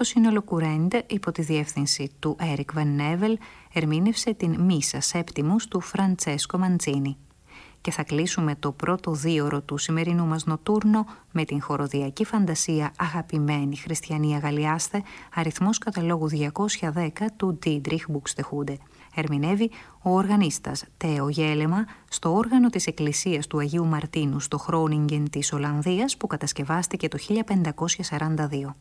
Το σύνολο Κουρέντ, υπό τη διεύθυνση του Έρικ Βαν Νέβελ, ερμήνευσε την Μίσα Σέπτιμους του Φραντσέσκο Μαντσίνι. Και θα κλείσουμε το πρώτο δίωρο του σημερινού μας νοτούρνο με την χοροδιακή φαντασία «Αγαπημένη χριστιανή αγαλιάστε», αριθμός καταλόγου 210 του Ντίντριχ Μπουξτεχούντε. Ερμηνεύει ο οργανίστας Τέο Γέλεμα στο όργανο της Εκκλησίας του Αγίου Μαρτίνου στο Χρόνιγκεν της Ολλανδίας, που κατασκευάστηκε το 1542.